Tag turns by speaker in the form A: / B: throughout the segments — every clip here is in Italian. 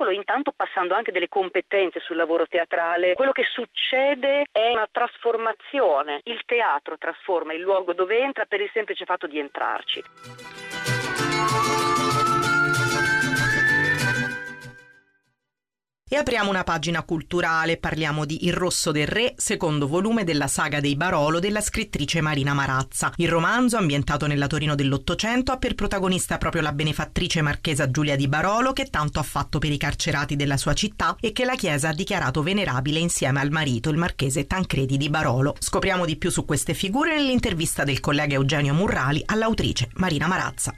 A: solo, intanto passando anche delle competenze sul lavoro teatrale, quello che succede è una trasformazione. Il teatro trasforma il luogo dove entra per il semplice fatto di entrarci.
B: E apriamo una pagina culturale, parliamo di Il Rosso del Re, secondo volume della saga dei Barolo della scrittrice Marina Marazza. Il romanzo, ambientato nella Torino dell'Ottocento, ha per protagonista proprio la benefattrice marchesa Giulia di Barolo, che tanto ha fatto per i carcerati della sua città e che la Chiesa ha dichiarato venerabile insieme al marito, il marchese Tancredi di Barolo. Scopriamo di più su queste figure nell'intervista del collega Eugenio Murrali all'autrice Marina Marazza.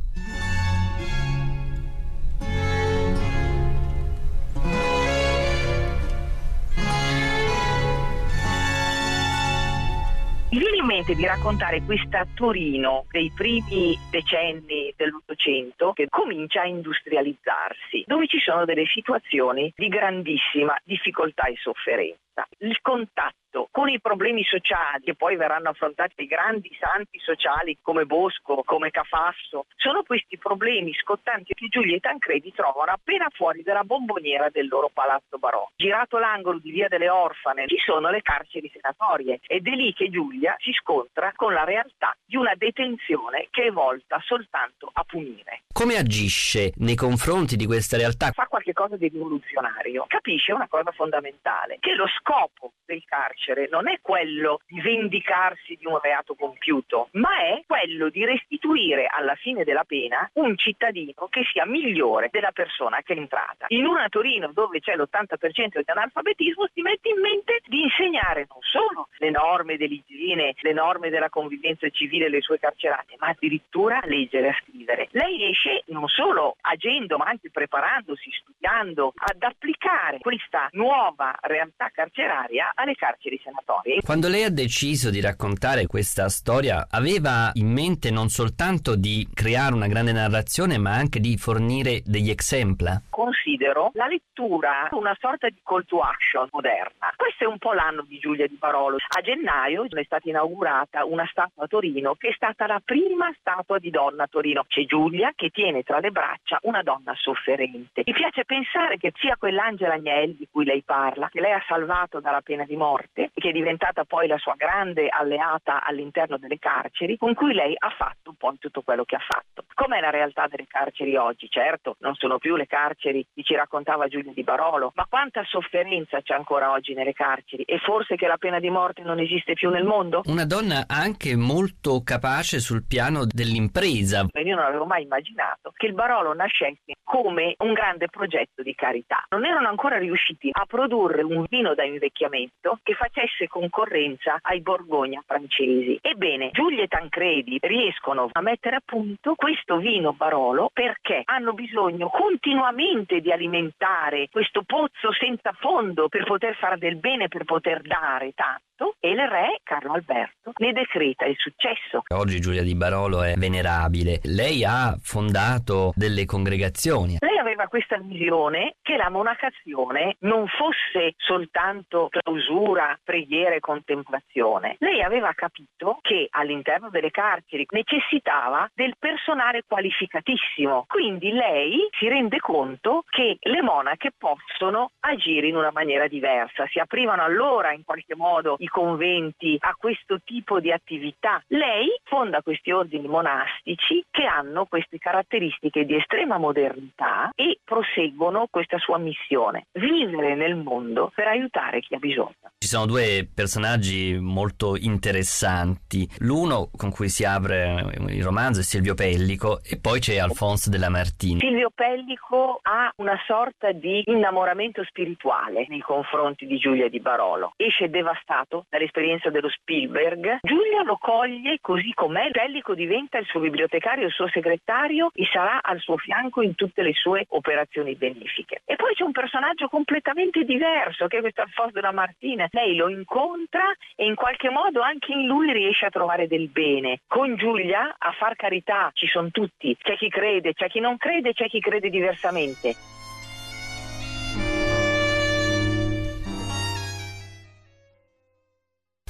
C: Mi viene in mente di raccontare questa Torino dei primi decenni dell'Ottocento che comincia a industrializzarsi, dove ci sono delle situazioni di grandissima difficoltà e sofferenza. Il contatto con i problemi sociali che poi verranno affrontati dai grandi santi sociali come Bosco, come Cafasso, sono questi problemi scottanti che Giulia e Tancredi trovano appena fuori dalla bomboniera del loro palazzo barocco. Girato l'angolo di Via delle Orfane ci sono le carceri senatorie ed è lì che Giulia si scontra con la realtà di una detenzione che è volta soltanto a punire.
D: Come agisce nei confronti di questa realtà?
C: Fa qualche cosa di rivoluzionario, capisce una cosa fondamentale, che lo scopo del carcere non è quello di vendicarsi di un reato compiuto, ma è quello di restituire alla fine della pena un cittadino che sia migliore della persona che è entrata. In una Torino dove c'è l'80% di analfabetismo si mette in mente di insegnare non solo le norme dell'igiene, le norme della convivenza civile alle sue carcerate, ma addirittura a leggere e a scrivere. Lei esce non solo agendo ma anche preparandosi, studiando, ad applicare questa nuova realtà carceraria alle carceri senatorie.
D: Quando lei ha deciso di raccontare questa storia, aveva in mente non soltanto di creare una grande narrazione, ma anche di fornire degli exempla?
C: Considero la lettura una sorta di call to action moderna. Questo è un po' l'anno di Giulia di Barolo. A gennaio è stata inaugurata una statua a Torino che è stata la prima statua di donna a Torino. C'è Giulia che tiene tra le braccia una donna sofferente. Mi piace pensare che sia quell'Angela Agnelli di cui lei parla, che lei ha salvato dalla pena di morte, che è diventata poi la sua grande alleata all'interno delle carceri, con cui lei ha fatto poi tutto quello che ha fatto. Com'è la realtà delle carceri oggi? Certo, non sono più le carceri che ci raccontava Giulia di Barolo, ma quanta sofferenza c'è ancora oggi nelle carceri? E forse che la pena di morte non esiste più nel mondo?
D: Una donna anche molto capace sul piano dell'impresa.
C: Io non avevo mai immaginato che il Barolo nascesse come un grande progetto di carità. Non erano ancora riusciti a produrre un vino da invecchiamento che facesse concorrenza ai Borgogna francesi. Ebbene, Giulia e Tancredi riescono a mettere a punto questo vino Barolo perché hanno bisogno continuamente di alimentare questo pozzo senza fondo per poter fare del bene, per poter dare tanto, e il re Carlo Alberto ne decreta il successo.
D: Oggi Giulia di Barolo è venerabile. Lei ha fondato delle congregazioni.
C: Lei aveva questa visione che la monacazione non fosse soltanto clausura, preghiera e contemplazione. Lei aveva capito che all'interno delle carceri necessitava del personale qualificatissimo. Quindi lei si rende conto che le monache possono agire in una maniera diversa. Si aprivano allora in qualche modo i conventi a questo tipo di attività. Lei fonda questi ordini monastici che hanno queste caratteristiche di estrema modernità e proseguono questa sua missione: vivere nel mondo per aiutare chi ha bisogno.
D: Ci sono due personaggi molto interessanti. L'uno con cui si apre il romanzo è Silvio Pellico e poi c'è Alfonso de Lamartine.
C: Silvio Pellico ha una sorta di innamoramento spirituale nei confronti di Giulia di Barolo. Esce devastato dall'esperienza dello Spielberg. Giulia lo coglie così com'è. Pellico diventa il suo bibliotecario, il suo segretario e sarà al suo fianco in tutte le sue operazioni benefiche. E poi c'è un personaggio completamente diverso che è questo Alfonso de Lamartine. Lei lo incontra e in qualche modo anche in lui riesce a trovare del bene. Con Giulia a far carità ci sono tutti, c'è chi crede, c'è chi non crede, c'è chi crede diversamente.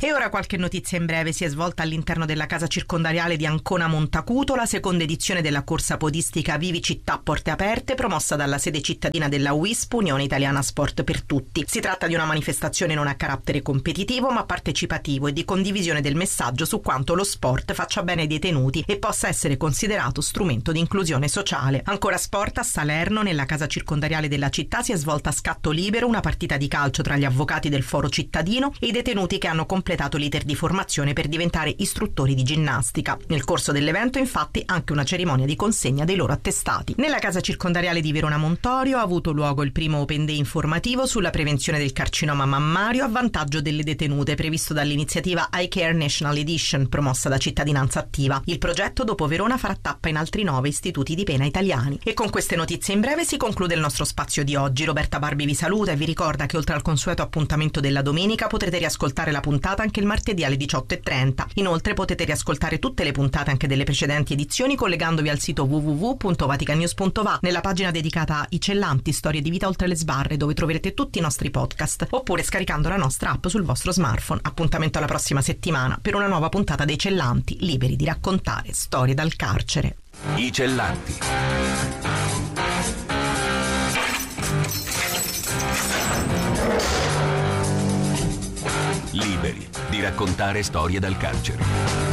B: E ora qualche notizia in breve. Si è svolta all'interno della casa circondariale di Ancona Montacuto la seconda edizione della corsa podistica Vivi Città Porte Aperte, promossa dalla sede cittadina della UISP, Unione Italiana Sport per Tutti. Si tratta di una manifestazione non a carattere competitivo ma partecipativo e di condivisione del messaggio su quanto lo sport faccia bene ai detenuti e possa essere considerato strumento di inclusione sociale. Ancora sport, a Salerno, nella casa circondariale della città, si è svolta a scatto libero una partita di calcio tra gli avvocati del foro cittadino e i detenuti che hanno completato l'iter di formazione per diventare istruttori di ginnastica. Nel corso dell'evento, infatti, anche una cerimonia di consegna dei loro attestati. Nella casa circondariale di Verona Montorio ha avuto luogo il primo Open Day informativo sulla prevenzione del carcinoma mammario a vantaggio delle detenute, previsto dall'iniziativa I Care National Edition, promossa da Cittadinanza Attiva. Il progetto, dopo Verona, farà tappa in altri 9 istituti di pena italiani. E con queste notizie in breve si conclude il nostro spazio di oggi. Roberta Barbi vi saluta e vi ricorda che oltre al consueto appuntamento della domenica potrete riascoltare la puntata anche il martedì alle 18:30. Inoltre potete riascoltare tutte le puntate anche delle precedenti edizioni collegandovi al sito www.vaticanews.va, nella pagina dedicata a I Cellanti, storie di vita oltre le sbarre, dove troverete tutti i nostri podcast, oppure scaricando la nostra app sul vostro smartphone. Appuntamento alla prossima settimana per una nuova puntata dei Cellanti, liberi di raccontare storie dal carcere.
E: I Cellanti. Liberi di raccontare storie dal carcere.